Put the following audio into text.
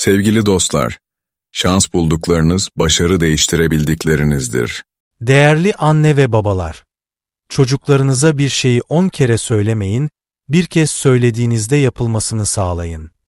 Sevgili dostlar, şans bulduklarınız başarı değiştirebildiklerinizdir. Değerli anne ve babalar, çocuklarınıza bir şeyi 10 kere söylemeyin, bir kez söylediğinizde yapılmasını sağlayın.